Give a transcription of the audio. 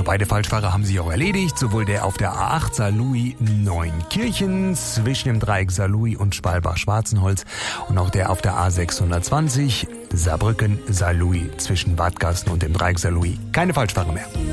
beide Falschfahrer haben sich auch erledigt. Sowohl der auf der A8 Saarlouis-Neunkirchen zwischen dem Dreieck Saarlouis und Schwalbach-Schwarzenholz und auch der auf der A620 Saarbrücken-Saarlouis zwischen Wadgassen und dem Dreieck Saarlouis. Keine Falschfahrer mehr.